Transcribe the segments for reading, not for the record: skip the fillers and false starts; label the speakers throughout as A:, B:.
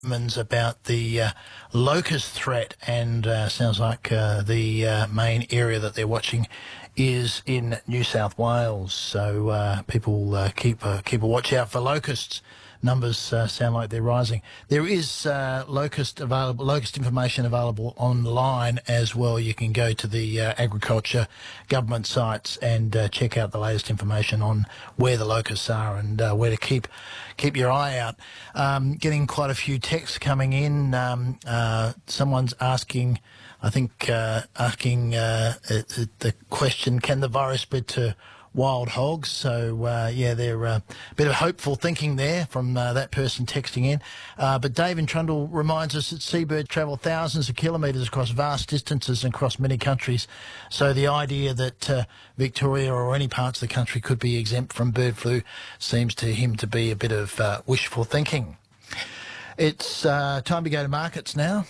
A: About the locust threat, and sounds like the main area that they're watching is in New South Wales. So people keep a watch out for locusts. Numbers sound like they're rising. There is locust information available online as well. You can go to the agriculture government sites and check out the latest information on where the locusts are and where to keep your eye out. Getting quite a few texts coming in. Someone's asking, the question: can the virus spread to wild hogs? So, they're a bit of hopeful thinking there from that person texting in. But Dave in Trundle reminds us that seabirds travel thousands of kilometres across vast distances and across many countries. So the idea that Victoria or any parts of the country could be exempt from bird flu seems to him to be a bit of wishful thinking. It's time to go to markets now.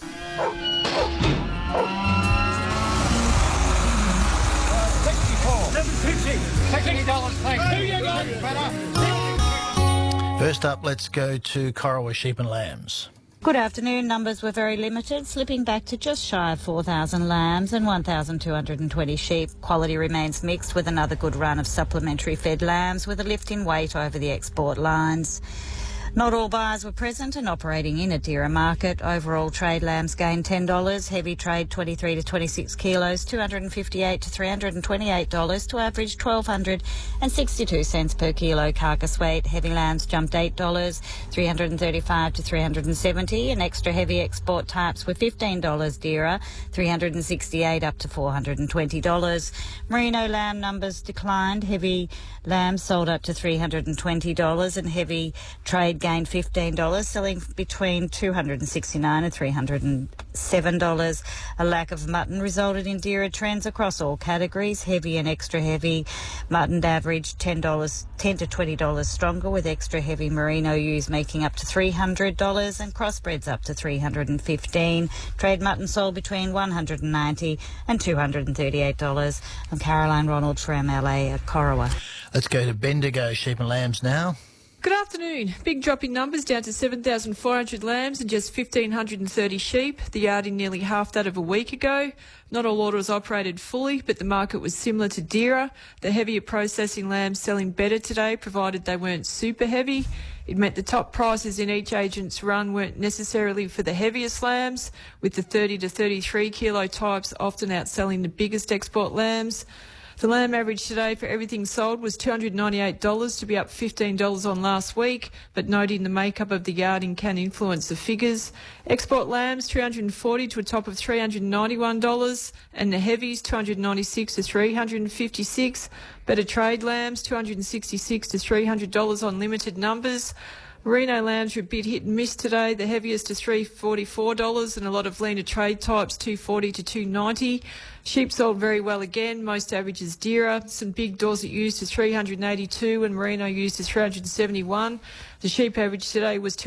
A: First up, let's go to Corowa Sheep and Lambs.
B: Good afternoon. Numbers were very limited, slipping back to just shy of 4,000 lambs and 1,220 sheep. Quality remains mixed with another good run of supplementary fed lambs with a lift in weight over the export lines. Not all buyers were present and operating in a dearer market. Overall trade lambs gained $10, heavy trade 23 to 26 kilos, $258 to $328 to average $1,262 per kilo carcass weight. Heavy lambs jumped $8, $335 to $370, and extra heavy export types were $15 dearer, $368 up to $420. Merino lamb numbers declined. Heavy lambs sold up to $320 and heavy trade gained $15, selling between $269 and $307. A lack of mutton resulted in dearer trends across all categories. Heavy and extra heavy mutton averaged $10 to $20 stronger, with extra heavy merino ewes making up to $300 and crossbreds up to $315. Trade mutton sold between $190 and $238. I'm Caroline Ronald for MLA at Corowa.
A: Let's go to Bendigo Sheep and Lambs now.
C: Good afternoon. Big drop in numbers, down to 7,400 lambs and just 1,530 sheep. The yarding nearly half that of a week ago. Not all orders operated fully, but the market was similar to dearer. The heavier processing lambs selling better today, provided they weren't super heavy. It meant the top prices in each agent's run weren't necessarily for the heaviest lambs, with the 30 to 33 kilo types often outselling the biggest export lambs. The lamb average today for everything sold was $298, to be up $15 on last week, but noting the makeup of the yarding can influence the figures. Export lambs $340 to a top of $391, and the heavies $296 to $356. Better trade lambs $266 to $300 on limited numbers. Merino lambs were a bit hit and miss today. The heaviest to $344 and a lot of leaner trade types $240 to $290. Sheep sold very well again, most averages dearer. Some big Dorset ewes to $382 and merino ewes to $371. The sheep average today was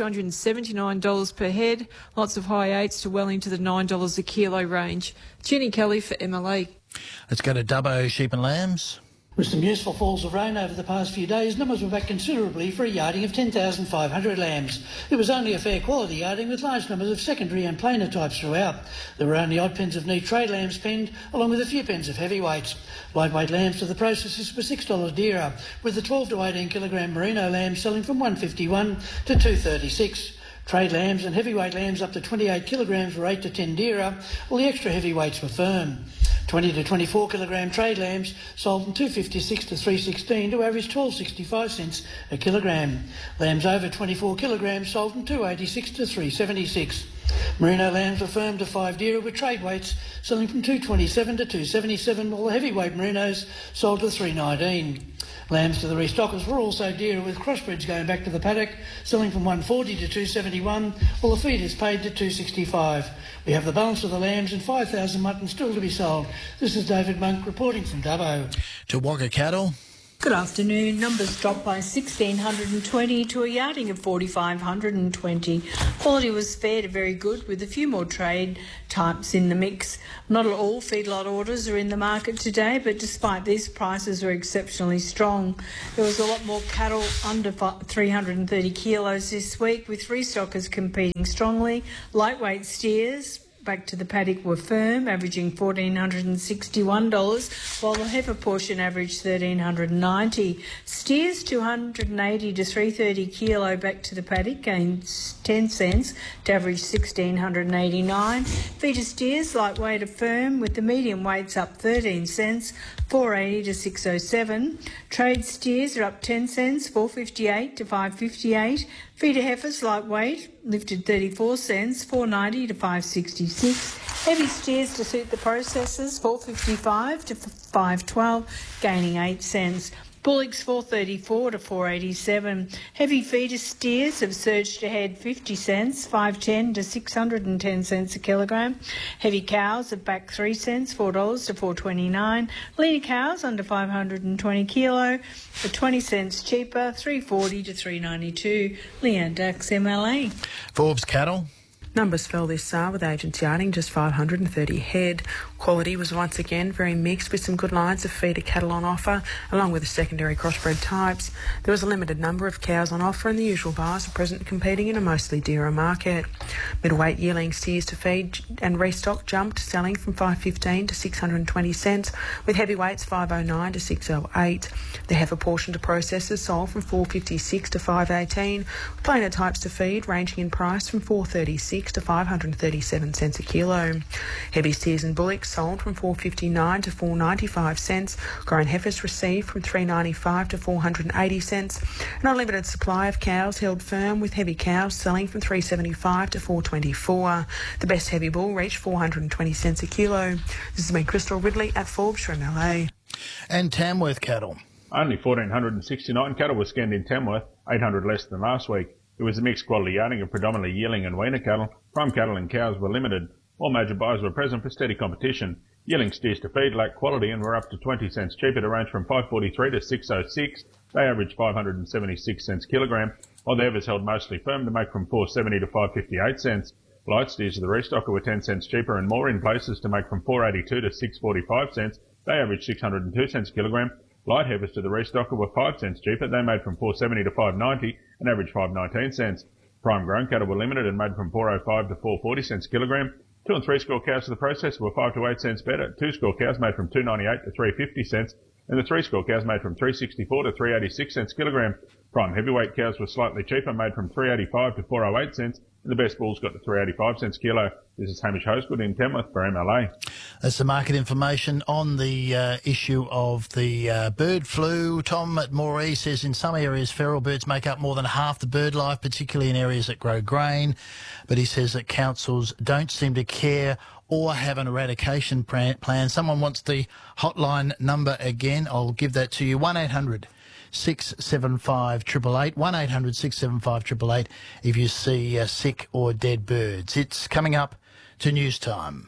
C: $279 per head, lots of high eights to well into the $9 a kilo range. Jenny Kelly for MLA.
A: Let's go to Dubbo Sheep and Lambs.
D: With some useful falls of rain over the past few days, numbers were back considerably for a yarding of 10,500 lambs. It was only a fair quality yarding with large numbers of secondary and plainer types throughout. There were only odd pens of neat trade lambs penned, along with a few pens of heavyweights. Lightweight lambs to the processors were $6 dearer, with the 12 to 18 kilogram merino lambs selling from $151 to $236. Trade lambs and heavyweight lambs up to 28 kilograms were 8 to 10 dearer, while the extra heavyweights were firm. 20 to 24 kilogram trade lambs sold from $256 to $316 to average $12.65 a kilogram. Lambs over 24 kilograms sold from $286 to $376. Merino lambs were firm to 5 dearer, with trade weights selling from $227 to $277, while the heavyweight merinos sold to $319. Lambs to the restockers were also dearer, with crossbreds going back to the paddock, selling from $140 to $271, while the feed is paid to $265. We have the balance of the lambs and 5,000 mutton still to be sold. This is David Monk reporting from Dubbo.
A: To Wagga Cattle.
E: Good afternoon. Numbers dropped by 1,620 to a yarding of 4,520. Quality was fair to very good, with a few more trade types in the mix. Not all feedlot orders are in the market today, but despite this, prices are exceptionally strong. There was a lot more cattle under 330 kilos this week, with restockers competing strongly. Lightweight steers back to the paddock were firm, averaging $1,461, while the heifer portion averaged $1,390. Steers 280 to 330 kilo back to the paddock gained 10 cents to average $1,689. Feeder steers lightweight are firm, with the medium weights up 13 cents, $4.80 to $6.07. Trade steers are up 10 cents, $4.58 to $5.58. Feeder heifers lightweight lifted 34 cents, $4.90 to $5.66. Heavy steers to suit the processors, $4.55 to $5.12, gaining 8 cents. Bullocks $4.34 to $4.87. Heavy feeder steers have surged ahead 50 cents, $5.10 to 610 cents a kilogram. Heavy cows are back 3 cents, $4 to $4.29. Leaner cows under 520 kilo for 20 cents cheaper, $3.40 to $3.92. Leanne Dax, MLA.
A: Forbes cattle.
F: Numbers fell this SAR, with agents yarding just 530 head. Quality was once again very mixed, with some good lines of feeder cattle on offer, along with the secondary crossbred types. There was a limited number of cows on offer, and the usual buyers are present competing in a mostly dearer market. Middleweight yearling steers to feed and restock jumped, selling from $5.15 to 620 cents, with heavyweights $5.09 to $6.08. The heifer portion to processors sold from $4.56 to $5.18, with plainer types to feed ranging in price from $4.36 to 537 cents a kilo. Heavy steers and bullocks sold from $4.59 to $4.95 cents. Grown heifers received from $3.95 to 480 cents. An unlimited supply of cows held firm, with heavy cows selling from $3.75 to $4.24. The best heavy bull reached 420 cents a kilo. This has been Crystal Ridley at Forbes for MLA.
A: And Tamworth cattle.
G: Only 1,469 cattle were scanned in Tamworth, 800 less than last week. It was a mixed quality yarding of predominantly yearling and weaner cattle. Prime cattle and cows were limited. All major buyers were present for steady competition. Yearling steers to feed lacked quality and were up to 20 cents cheaper to range from $5.43 to $6.06. They averaged 576 cents kilogram, while the heifers held mostly firm to make from $4.70 to 5.58 cents. Light steers to the restocker were 10 cents cheaper and more in places to make from $4.82 to 6.45 cents. They averaged 602 cents kilogram. Light heifers to the restocker were 5 cents cheaper. They made from $4.70 to $5.90 and averaged 5.19 cents. Prime grown cattle were limited and made from $4.05 to 4.40 cents kilogram. 2 and 3 score cows to the processor were 5 to 8 cents better. 2 score cows made from $2.98 to 3.50 cents, and the 3 score cows made from $3.64 to 3.86 cents kilogram. Prime heavyweight cows were slightly cheaper, made from $3.85 to 4.08 cents, and the best bulls got to 3.85 cents kilo. This is Hamish Hosegood in Tamworth for MLA.
A: That's the market information on the issue of the bird flu. Tom at Moree says in some areas feral birds make up more than half the bird life, particularly in areas that grow grain. But he says that councils don't seem to care or have an eradication plan. Someone wants the hotline number again. I'll give that to you. 1800 675 888, 1800 675 888 if you see sick or dead birds. It's coming up to news time.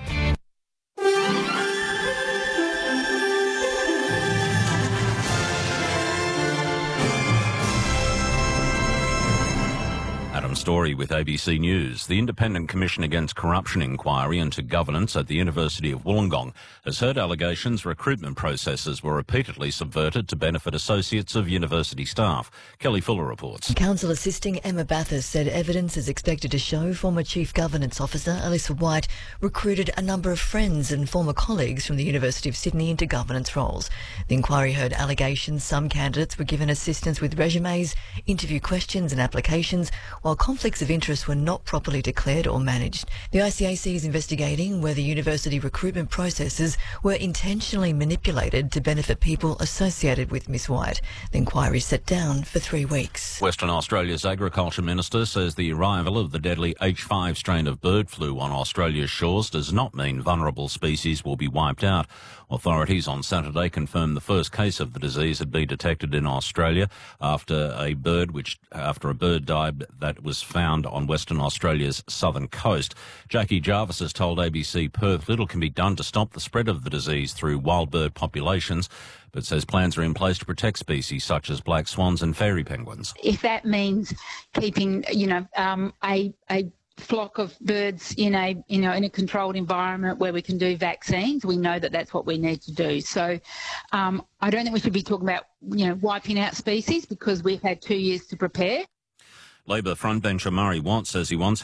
H: Adam Story with ABC News. The Independent Commission Against Corruption inquiry into governance at the University of Wollongong has heard allegations recruitment processes were repeatedly subverted to benefit associates of university staff. Kelly Fuller reports.
I: Counsel assisting Emma Bathurst said evidence is expected to show former Chief Governance Officer Alyssa White recruited a number of friends and former colleagues from the University of Sydney into governance roles. The inquiry heard allegations some candidates were given assistance with resumes, interview questions and applications, while conflicts of interest were not properly declared or managed. The ICAC is investigating whether university recruitment processes were intentionally manipulated to benefit people associated with Ms White. The inquiry is set down for 3 weeks.
H: Western Australia's Agriculture Minister says the arrival of the deadly H5 strain of bird flu on Australia's shores does not mean vulnerable species will be wiped out. Authorities on Saturday confirmed the first case of the disease had been detected in Australia after a bird died that was was found on Western Australia's southern coast. Jackie Jarvis has told ABC Perth little can be done to stop the spread of the disease through wild bird populations, but says plans are in place to protect species such as black swans and fairy penguins.
J: If that means keeping, a flock of birds in a controlled environment where we can do vaccines, we know that that's what we need to do. So I don't think we should be talking about, wiping out species, because we've had 2 years to prepare.
H: Labor frontbencher Murray Watt says he wants